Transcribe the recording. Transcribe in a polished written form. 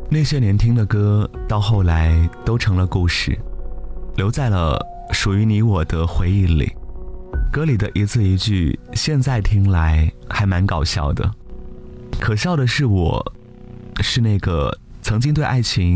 那些年听的歌，到后来都成了故事，留在了属于你我的回忆里。歌里的一字一句，现在听来还蛮搞笑的。可笑的是，我是那个曾经对爱情